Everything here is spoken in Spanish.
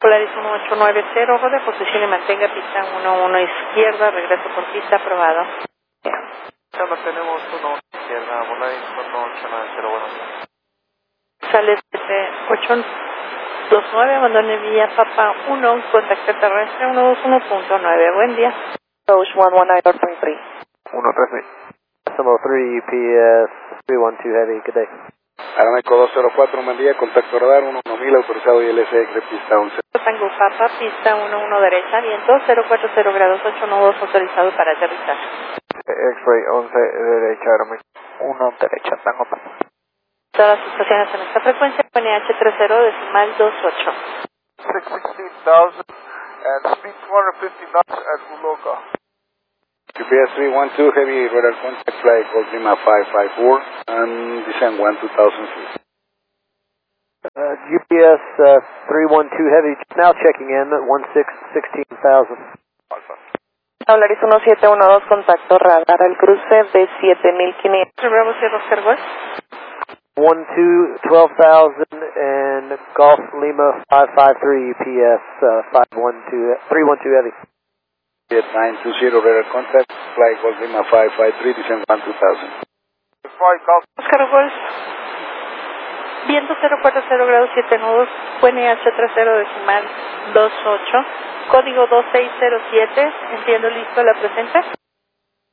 Polaris 1890, rodea posición y mantenga pista 11 izquierda, regreso por pista, aprobado. Ya lo tenemos 1 izquierda, Polaris 1890, buenos días. Sale 7829, abandone vía Papa 1, contacto terrestre 121.9, buen día. Coach 119.3. 133. Decimal 3 UPS 312 Heavy, good day. Aeroméxico 204, buen día, contacto radar 1000, autorizado ILSX de pista 11. Tango Papa, pista 11 derecha, viento 040 grados 8 nudos, autorizado para aterrizar. X-Ray 11 derecha, Aeroméxico 1 derecha, Tango Papa. Todas las estaciones en esta frecuencia, NH30 decimal 28. 616,000 and speed 250 knots at Uloka. UPS 312, heavy radar contact, flight Gold Lima 554, and descend 2003. UPS 312 Heavy, now checking in at 16,000. Polaris 1712, contacto radar al cruce de 7500. Bravo 0 Oscar West. 12,000 and Golf Lima 553 UPS 312 Heavy. 920, radar contact, flight Gold Lima 553, descend 2000. Oscar Golf, viento 040 grados 7 nudos, NH30 decimal 28, código 2607, entiendo listo la presente.